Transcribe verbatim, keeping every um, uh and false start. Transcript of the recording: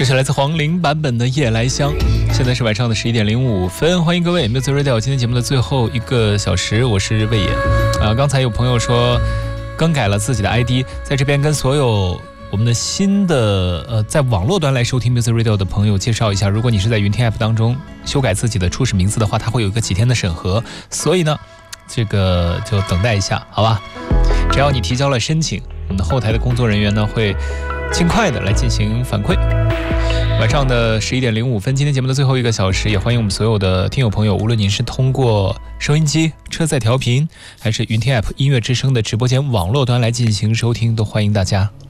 这是来自黄龄版本的《夜来香》。现在是晚上的十一点零五分，欢迎各位 Music Radio 今天节目的最后一个小时，我是魏野。啊，刚才有朋友说更改了自己的 I D， 在这边跟所有我们的新的呃在网络端来收听 Music Radio 的朋友介绍一下，如果你是在云听 App 当中修改自己的初始名字的话，它会有一个几天的审核，所以呢，这个就等待一下，好吧？只要你提交了申请，我们的后台的工作人员呢会尽快的来进行反馈。晚上的十一点零五分，今天节目的最后一个小时，也欢迎我们所有的听友朋友，无论您是通过收音机、车载调频，还是云听 App 音乐之声的直播间网络端来进行收听，都欢迎大家。